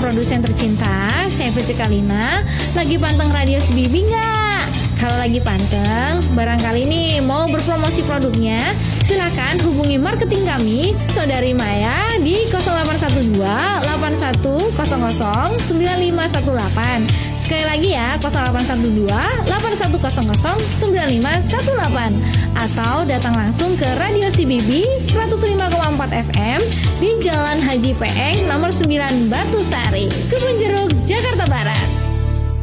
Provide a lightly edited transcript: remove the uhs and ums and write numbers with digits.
produsen tercinta, saya Fitri Kalina. Lagi panteng radio Sebibi nggak? Kalau lagi panteng, barangkali nih mau berpromosi produknya, silakan hubungi marketing kami, Saudari Maya di 0812 8100 9518. Sekali lagi ya, 0812 8100 9518. Atau datang langsung ke Radio CBB 105,4 FM di Jalan Haji Peeng nomor 9 Batu Sari, Kebun Jeruk, Jakarta Barat.